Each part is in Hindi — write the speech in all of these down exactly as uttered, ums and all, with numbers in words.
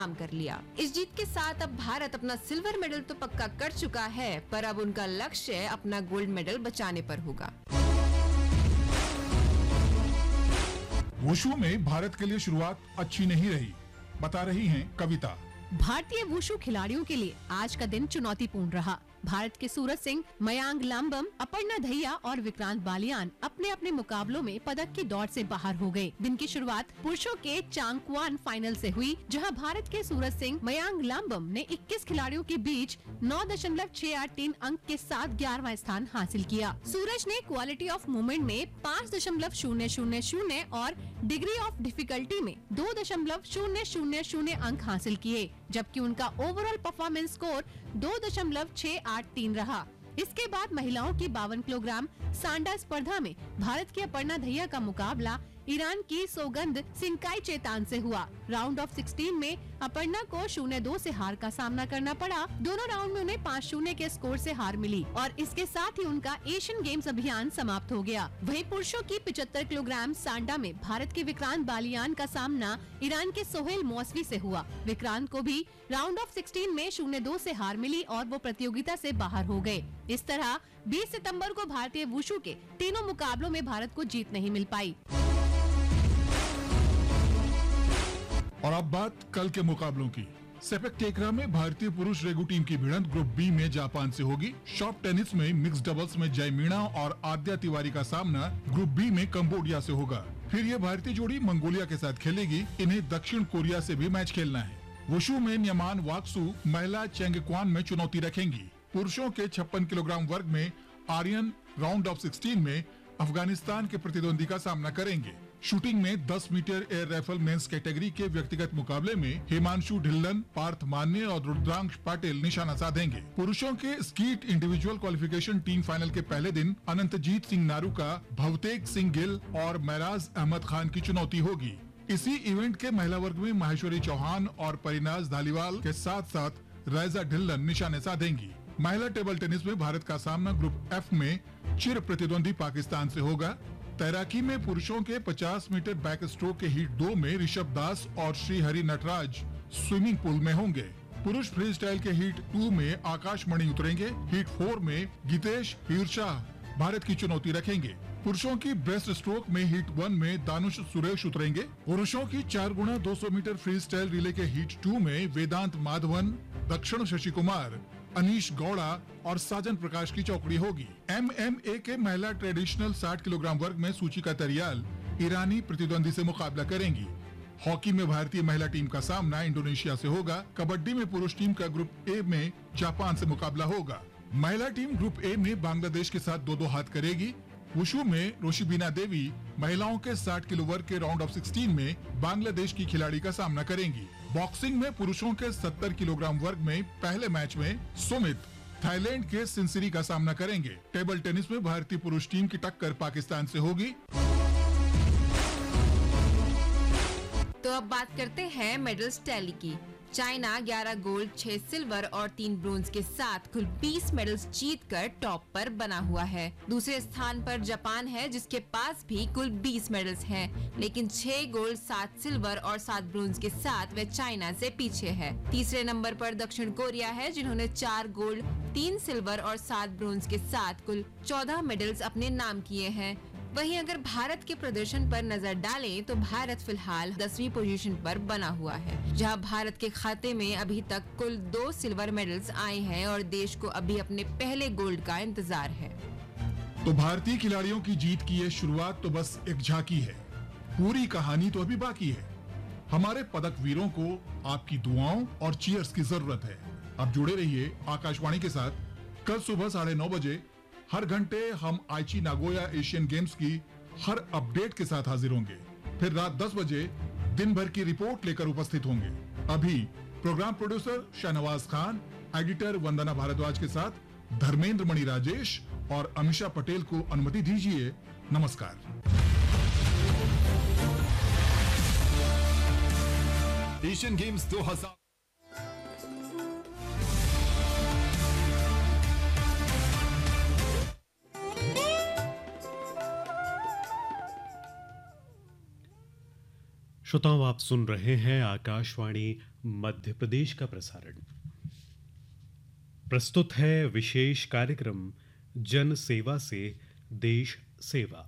काम कर लिया। इस जीत के साथ अब भारत अपना सिल्वर मेडल तो पक्का कर चुका है, पर अब उनका लक्ष्य अपना गोल्ड मेडल बचाने पर होगा। वुशु में भारत के लिए शुरुआत अच्छी नहीं रही, बता रही हैं कविता। भारतीय वुशु खिलाड़ियों के लिए आज का दिन चुनौतीपूर्ण रहा। भारत के सूरज सिंह, मयांक लांबम, अपर्णा दहिया और विक्रांत बालियान अपने अपने मुकाबलों में पदक की दौड़ से बाहर हो गए। दिन की शुरुआत पुरुषों के चांगक्वान फाइनल से हुई, जहां भारत के सूरज सिंह, मयांक लांबम ने इक्कीस खिलाड़ियों के बीच नौ दशमलव छह आठ तीन अंक के साथ ग्यारहवां स्थान हासिल किया। सूरज ने क्वालिटी ऑफ मूवमेंट में पाँच दशमलव शून्य शून्य शून्य और डिग्री ऑफ डिफिकल्टी में दो दशमलव शून्य शून्य शून्य अंक हासिल किए, जबकि उनका ओवरऑल परफॉर्मेंस स्कोर दो दशमलव छह आठ तीन रहा। इसके बाद महिलाओं की बावन किलोग्राम सांडा स्पर्धा में भारत की अपर्णा दहिया का मुकाबला ईरान की सौगंध सिंकाई चेतान से हुआ। राउंड ऑफ सोलह में अपर्णा को शून्य दो से हार का सामना करना पड़ा। दोनों राउंड में उन्हें पाँच शून्य के स्कोर से हार मिली और इसके साथ ही उनका एशियन गेम्स अभियान समाप्त हो गया। वहीं पुरुषों की पचहत्तर किलोग्राम सांडा में भारत के विक्रांत बालियान का सामना ईरान के सोहेल मौसवी से हुआ। विक्रांत को भी राउंड ऑफ सोलह में शून्य दो से हार मिली और वो प्रतियोगिता से बाहर हो गए। इस तरह बीस सितंबर को भारतीय वुशु के तीनों मुकाबलों में भारत को जीत नहीं मिल पाई। और अब बात कल के मुकाबलों की। सेपक टेकरा में भारतीय पुरुष रेगू टीम की भिड़ंत ग्रुप बी में जापान से होगी। शॉप टेनिस में मिक्स डबल्स में जय मीणा और आद्या तिवारी का सामना ग्रुप बी में कंबोडिया से होगा। फिर ये भारतीय जोड़ी मंगोलिया के साथ खेलेगी। इन्हें दक्षिण कोरिया से भी मैच खेलना है। वुशु में न्यमान वाक्सु महिला चेंगक्वान में चुनौती रखेंगी। पुरुषों के छप्पन किलोग्राम वर्ग में आर्यन राउंड ऑफ सोलह में अफगानिस्तान के प्रतिद्वंदी का सामना करेंगे। शूटिंग में दस metre air rifle men's category के व्यक्तिगत मुकाबले में हिमांशु ढिल्लन, पार्थ मान्य और रुद्रांश पाटिल निशाना साधेंगे। पुरुषों के skeet individual qualification team final के पहले दिन अनंतजीत सिंह नारू का भवतेक सिंह गिल और महराज अहमद खान की चुनौती होगी। इसी इवेंट के महिला वर्ग में माहेश्वरी चौहान और परिनाज धालीवाल के साथ साथ राइजा ढिल्लन निशाने साधेंगी। महिला टेबल टेनिस में भारत का सामना ग्रुप एफ में चिर प्रतिद्वंदी पाकिस्तान से होगा। तैराकी में पुरुषों के पचास मीटर बैक स्ट्रोक के हीट दो में ऋषभ दास और श्रीहरि नटराज स्विमिंग पूल में होंगे। पुरुष फ्री स्टाइल के हीट टू में आकाश मणि उतरेंगे। हीट फोर में गीतेश हीरशाह भारत की चुनौती रखेंगे। पुरुषों की ब्रेस्ट स्ट्रोक में हीट वन में दानुश सुरेश उतरेंगे। पुरुषों की चार गुना दो सौ मीटर फ्री स्टाइल रिले के हीट टू में वेदांत माधवन, दक्षिण शशि कुमार, अनीश गौड़ा और साजन प्रकाश की चौकड़ी होगी। एम एम ए के महिला ट्रेडिशनल साठ किलोग्राम वर्ग में सूचिका तरियाल ईरानी प्रतिद्वंदी से मुकाबला करेंगी। हॉकी में भारतीय महिला टीम का सामना इंडोनेशिया से होगा। कबड्डी में पुरुष टीम का ग्रुप ए में जापान से मुकाबला होगा। महिला टीम ग्रुप ए में बांग्लादेश के साथ दो दो हाथ करेगी। वुशु में रोशिबीना देवी महिलाओं के साठ किलो वर्ग के राउंड ऑफ सोलह में बांग्लादेश की खिलाड़ी का सामना करेंगी। बॉक्सिंग में पुरुषों के सत्तर किलोग्राम वर्ग में पहले मैच में सुमित थाईलैंड के सिंसिरी का सामना करेंगे। टेबल टेनिस में भारतीय पुरुष टीम की टक्कर पाकिस्तान से होगी। तो अब बात करते हैं मेडल्स टैली की। चाइना ग्यारह गोल्ड, छह सिल्वर और तीन ब्रोंज के साथ कुल बीस मेडल्स जीतकर टॉप पर बना हुआ है। दूसरे स्थान पर जापान है, जिसके पास भी कुल बीस मेडल्स हैं, लेकिन छह गोल्ड, सात सिल्वर और सात ब्रोंज के साथ वे चाइना से पीछे है। तीसरे नंबर पर दक्षिण कोरिया है, जिन्होंने चार गोल्ड, तीन सिल्वर और सात ब्रोंज के साथ कुल चौदह मेडल्स अपने नाम किए हैं। वहीं अगर भारत के प्रदर्शन पर नजर डालें तो भारत फिलहाल दसवीं पोजीशन पर बना हुआ है, जहां भारत के खाते में अभी तक कुल दो सिल्वर मेडल्स आए हैं और देश को अभी अपने पहले गोल्ड का इंतजार है। तो भारतीय खिलाड़ियों की जीत की ये शुरुआत तो बस एक झांकी है, पूरी कहानी तो अभी बाकी है। हमारे पदक वीरों को आपकी दुआओं और चीयर्स की जरूरत है। अब जुड़े रहिए आकाशवाणी के साथ। कल सुबह साढ़े नौ बजे हर घंटे हम आईची नागोया एशियन गेम्स की हर अपडेट के साथ हाजिर होंगे। फिर रात दस बजे दिन भर की रिपोर्ट लेकर उपस्थित होंगे। अभी programme producer Shahnawaz Khan, editor वंदना भारद्वाज के साथ धर्मेंद्र मणि राजेश और अमीषा पटेल को अनुमति दीजिए। नमस्कार। एशियन गेम्स दो हज़ार श्रोताओं, आप सुन रहे हैं आकाशवाणी मध्य प्रदेश का प्रसारण। प्रस्तुत है विशेष कार्यक्रम जन सेवा से देश सेवा।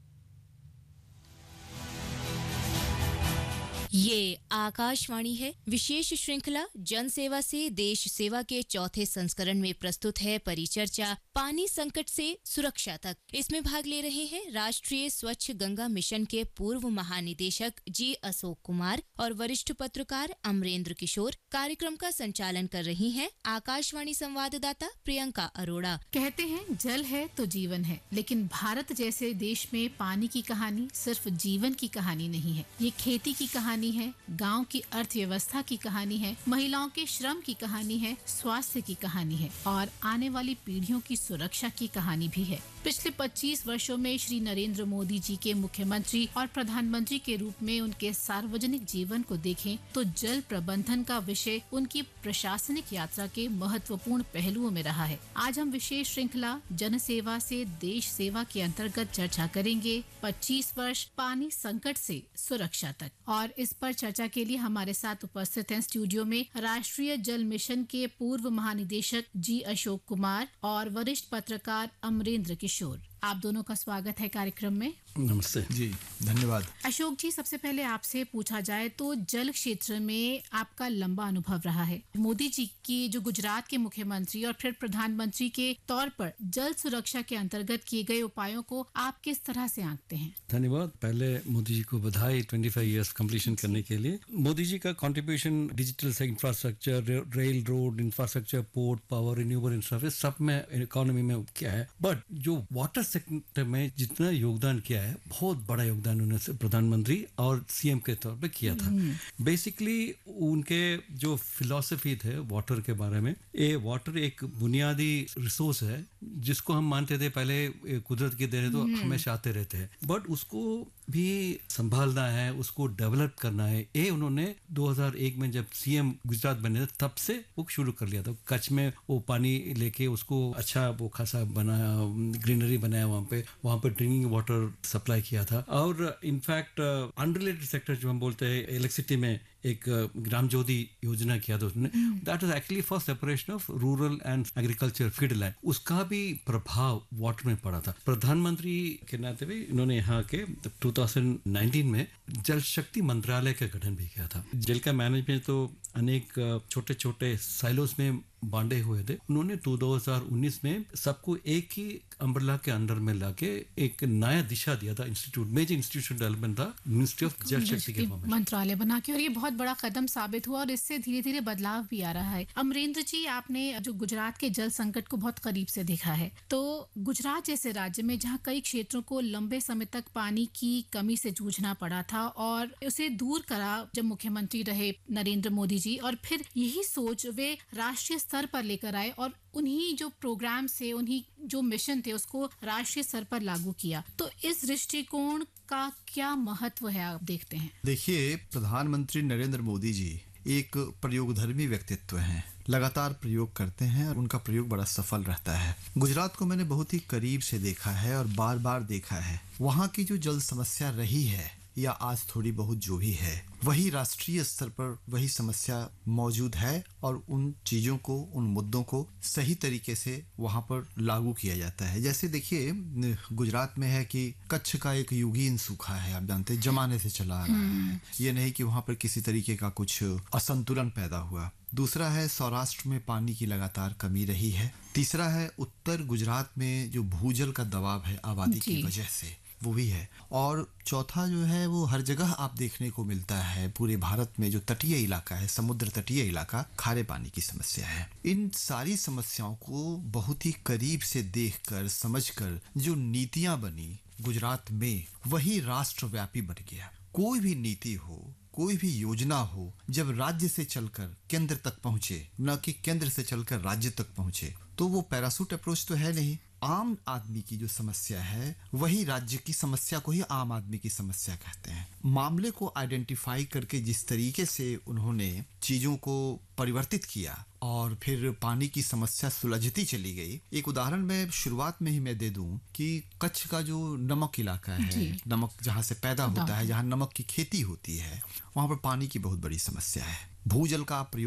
ये आकाशवाणी है। विशेष श्रृंखला जन सेवा से देश सेवा के चौथे संस्करण में प्रस्तुत है परिचर्चा पानी संकट से सुरक्षा तक। इसमें भाग ले रहे हैं राष्ट्रीय स्वच्छ गंगा मिशन के पूर्व महानिदेशक जी अशोक कुमार और वरिष्ठ पत्रकार अमरेंद्र किशोर। कार्यक्रम का संचालन कर रही हैं आकाशवाणी संवाददाता प्रियंका अरोड़ा। कहते हैं जल है तो जीवन है, लेकिन भारत जैसे देश में पानी की कहानी सिर्फ जीवन की कहानी नहीं है। ये खेती की कहानी है, गांव की अर्थव्यवस्था की कहानी है, महिलाओं के श्रम की कहानी है, स्वास्थ्य की कहानी है और आने वाली पीढ़ियों की सुरक्षा की कहानी भी है। पिछले पच्चीस वर्षों में श्री नरेंद्र मोदी जी के मुख्यमंत्री और प्रधानमंत्री के रूप में उनके सार्वजनिक जीवन को देखें तो जल प्रबंधन का विषय उनकी प्रशासनिक यात्रा के महत्वपूर्ण पहलुओं में रहा है। आज हम विशेष श्रृंखला जन सेवा से देश सेवा के अंतर्गत चर्चा करेंगे पच्चीस वर्ष पानी संकट से सुरक्षा तक। और इस पर चर्चा के लिए हमारे साथ उपस्थित हैं स्टूडियो में राष्ट्रीय जल मिशन के पूर्व महानिदेशक जी अशोक कुमार और वरिष्ठ पत्रकार अमरेंद्र किशोर। आप दोनों का स्वागत है कार्यक्रम में। नमस्ते जी, धन्यवाद। अशोक जी, सबसे पहले आपसे पूछा जाए तो जल क्षेत्र में आपका लंबा अनुभव रहा है। मोदी जी की जो गुजरात के मुख्यमंत्री और फिर प्रधानमंत्री के तौर पर जल सुरक्षा के अंतर्गत किए गए उपायों को आप किस तरह से आंकते हैं? धन्यवाद। पहले मोदी जी को बधाई पच्चीस इयर्स कंप्लीशन करने के लिए। मोदी जी का कंट्रीब्यूशन डिजिटल से infrastructure, rail, road infrastructure, port, power, renewable infrastructure सब में इकोनॉमी में क्या है, बट जो वाटर सेक्टर में जितना योगदान किया है बहुत बड़ा योगदान उन्होंने प्रधानमंत्री और सीएम के तौर पे किया था। बेसिकली उनके जो फिलॉसफी थे वाटर के बारे में, ये वाटर एक बुनियादी रिसोर्स है जिसको हम मानते थे पहले कुदरत की देन है तो हमेशा आते रहते हैं, बट उसको भी संभालना है, उसको डेवलप करना है। ये उन्होंने दो हज़ार एक में जब सीएम गुजरात बने थे तब से वो शुरू कर लिया था। कच्छ में वो पानी लेके उसको अच्छा वो खासा बनाया, ग्रीनरी बनाया वहाँ पे, वहाँ पे ड्रिंकिंग वाटर सप्लाई किया था। और इनफैक्ट अनरिलेटेड सेक्टर जो हम बोलते हैं इलेक्ट्रिसिटी में एक ग्राम ज्योति योजना किया था उसने। That was actually for separation of rural and agriculture field land. उसका भी प्रभाव वाटर में पड़ा था। प्रधानमंत्री के नाते भी इन्होंने यहाँ के दो हज़ार उन्नीस में जल शक्ति मंत्रालय का गठन भी किया था। जल का मैनेजमेंट तो अनेक छोटे छोटे साइलोस में बांटे हुए थे। उन्होंने दो हज़ार उन्नीस में सबको एक ही अम्ब्रेला के अंडर में लाके एक नया दिशा दिया था। इंस्टीट्यूट मेजर इंस्टीट्यूशन डेवलपमेंट था मिनिस्ट्री ऑफ जल शक्ति के मंत्रालय बना के, और ये बहुत बड़ा कदम साबित हुआ और इससे धीरे धीरे बदलाव भी आ रहा है। अमरेंद्र जी, आपने जो गुजरात के जल संकट को बहुत करीब से देखा है, तो गुजरात जैसे राज्य में जहाँ कई क्षेत्रों को लंबे समय तक पानी की कमी से जूझना पड़ा था और उसे दूर करा जब मुख्यमंत्री रहे नरेंद्र मोदी जी, और फिर यही सोच वे राष्ट्रीय स्तर पर लेकर आए और उन्हीं जो प्रोग्राम से, उन्हीं जो मिशन थे उसको राष्ट्रीय स्तर पर लागू किया। तो इस दृष्टिकोण का क्या महत्व है आप देखते हैं? देखिए, प्रधानमंत्री नरेंद्र मोदी जी एक प्रयोगधर्मी व्यक्तित्व हैं, लगातार प्रयोग करते हैं और उनका प्रयोग बड़ा सफल रहता है। गुजरात को मैंने बहुत ही करीब से देखा है और बार बार देखा है। वहाँ की जो जल समस्या रही है या आज थोड़ी बहुत जो भी है, वही राष्ट्रीय स्तर पर वही समस्या मौजूद है और उन चीज़ों को, उन मुद्दों को सही तरीके से वहाँ पर लागू किया जाता है। जैसे देखिए, गुजरात में है कि कच्छ का एक युगीन सूखा है, आप जानते हैं, जमाने से चला आ रहा है। ये नहीं कि वहाँ पर किसी तरीके का कुछ असंतुलन पैदा हुआ। दूसरा है सौराष्ट्र में पानी की लगातार कमी रही है। तीसरा है उत्तर गुजरात में जो भूजल का दबाव है आबादी की वजह से, वो भी है। और चौथा जो है वो हर जगह आप देखने को मिलता है, पूरे भारत में जो तटीय इलाका है, समुद्र तटीय इलाका, खारे पानी की समस्या है। इन सारी समस्याओं को बहुत ही करीब से देखकर, समझकर जो नीतियां बनी गुजरात में, वही राष्ट्रव्यापी बन गया। कोई भी नीति हो, कोई भी योजना हो, जब राज्य से चलकर केंद्र तक पहुंचे, न कि केंद्र से चलकर राज्य तक पहुंचे, तो वो पैरासूट अप्रोच तो है नहीं। आम आदमी की जो समस्या है वही राज्य की समस्या को ही आम आदमी की समस्या कहते हैं। मामले को आइडेंटिफाई करके जिस तरीके से उन्होंने चीजों को परिवर्तित किया और फिर पानी की समस्या सुलझती चली गई। एक उदाहरण मैं शुरुआत में ही मैं दे दूं कि कच्छ का जो नमक इलाका है, नमक जहाँ से पैदा होता है, जहाँ नमक की खेती होती है, वहाँ पर पानी की बहुत बड़ी समस्या है। भूजल का प्रयोग